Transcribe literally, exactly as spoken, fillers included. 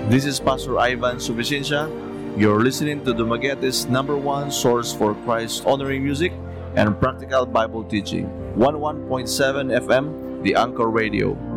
This is Pastor Ivan Subicencia. You're listening to Dumaguete's number one source for Christ-honoring music and practical Bible teaching. one oh one point seven F M, The Anchor Radio.